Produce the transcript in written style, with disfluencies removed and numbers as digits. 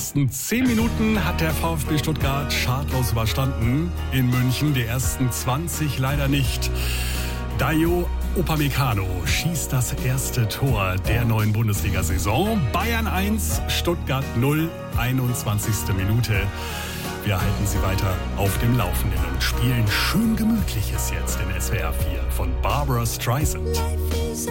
ersten 10 Minuten hat der VfB Stuttgart schadlos überstanden in München, die ersten 20 leider nicht. Dayo Upamecano schießt das erste Tor der neuen Bundesliga-Saison. Bayern 1, Stuttgart 0, 21. Minute. Wir halten Sie weiter auf dem Laufenden und spielen schön Gemütliches jetzt in SWR 4 von Barbra Streisand.